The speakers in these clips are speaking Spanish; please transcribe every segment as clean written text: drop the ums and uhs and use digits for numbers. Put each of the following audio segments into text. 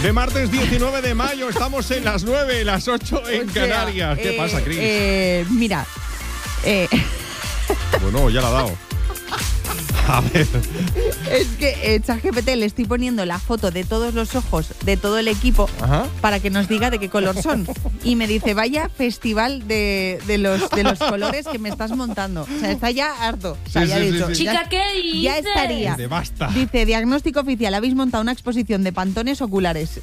De martes 19 de mayo, estamos en las 9, las 8 en Canarias. ¿Qué pasa, Cris? Mira. Bueno, ya la ha dado. A ver. Es que ChatGPT le estoy poniendo la foto de todos los ojos de todo el equipo. Ajá. Para que nos diga de qué color son. Y me dice, vaya festival de los colores que me estás montando. O sea, está ya harto. O sea, Sí, ya sí, he dicho, sí, sí. Chica, ¿qué dices? ya estaría. Dice, basta. Dice, diagnóstico oficial, habéis montado una exposición de pantones oculares.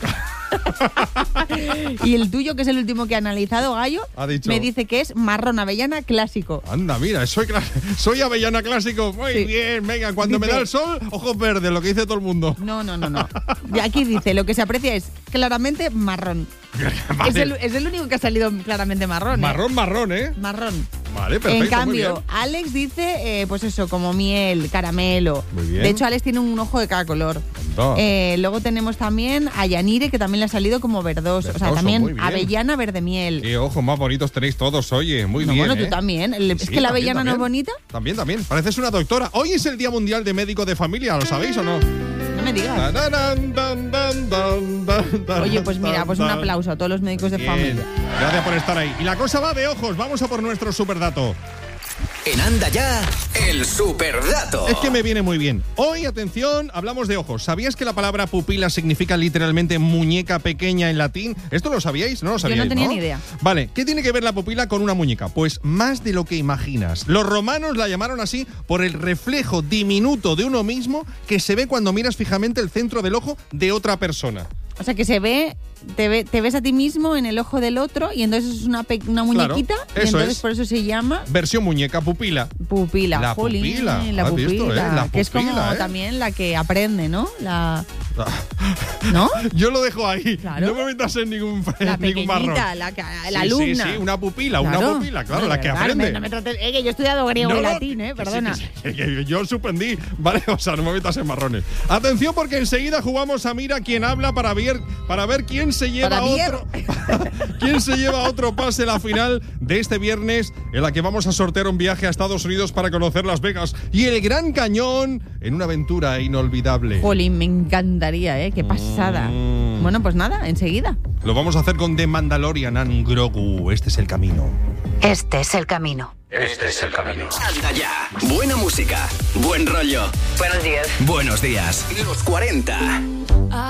Y el tuyo, que es el último que ha analizado, Gallo, Ha dicho- me dice que es marrón avellana clásico. Anda, mira, soy avellana clásico. Muy Sí. bien, venga, cuando me Dice- da el sol, ojos verdes, lo que dice todo el mundo. No. Y aquí dice, lo que se aprecia es claramente marrón. Vale. Es el único que ha salido claramente marrón. Marrón, ¿eh? Marrón. Vale, perfecto. En cambio, muy bien. Alex dice, pues eso, como miel, caramelo. Muy bien. De hecho, Alex tiene un ojo de cada color. Anda. Luego tenemos también a Yanire, que también le ha salido como verdoso. O sea, Verdoso, muy también bien. avellana verde miel. Qué ojos más bonitos tenéis todos, oye, muy No, bien. bueno, ¿eh? tú también. Es Sí, que la también, avellana no es también. bonita. También. Pareces una doctora. Hoy es el Día Mundial de Médico de Familia, ¿lo sabéis o no? No me digas. Oye, pues mira, pues un aplauso a todos los médicos de Bien. familia. Gracias por estar ahí. Y la cosa va de ojos. Vamos a por nuestro superdato. En Anda Ya, el superdato. Es que me viene muy bien. Hoy, atención, hablamos de ojos. ¿Sabías que la palabra pupila significa literalmente muñeca pequeña en latín? ¿Esto lo sabíais? No lo sabíais, tenía ni idea. Vale, ¿qué tiene que ver la pupila con una muñeca? Pues más de lo que imaginas. Los romanos la llamaron así por el reflejo diminuto de uno mismo que se ve cuando miras fijamente el centro del ojo de otra persona. O sea, que te ves a ti mismo en el ojo del otro y entonces es una muñequita y eso entonces es. por eso se llama Versión muñeca, pupila. pupila. La Jolín, pupila. la ¿Has visto, pupila, la que es como pupila, también la que aprende, ¿no? ¿No? Yo lo dejo ahí. Claro. No me metas en ningún La ningún marrón. pequeñita, la Sí, alumna. Sí, una pupila, claro, la que verdad, aprende. No me trates, que yo he estudiado griego y latín, perdona. Que yo suspendí, ¿vale? O sea, no me metas en marrones. Atención, porque enseguida jugamos a Mira quién habla para ver quién se lleva Para otro. ¿Quién se lleva otro pase a la final de este viernes, en la que vamos a sortear un viaje a Estados Unidos para conocer Las Vegas y el Gran Cañón en una aventura inolvidable? Jolín, me encantaría, qué pasada. Bueno, pues nada, enseguida. Lo vamos a hacer con The Mandalorian and Grogu. Este es el camino. Este es el camino. Este es el camino. Anda Ya. Buena música, buen rollo. Buenos días. Buenos días. Los 40.